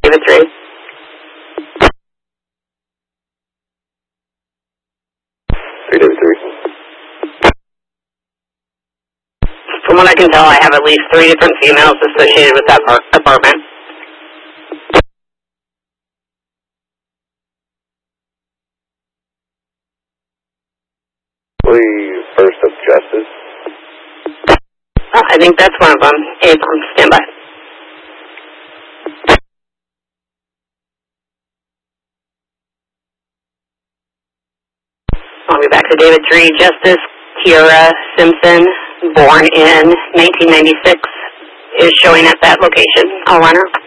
David 3. David 3. From what I can tell, I have at least 3 different females associated with that apartment. Please, First of Justice. I think that's one of them. Avon, stand by. I'll be back to David 3. Justice Kiara Simpson, born in 1996, is showing at that location. I'll run her.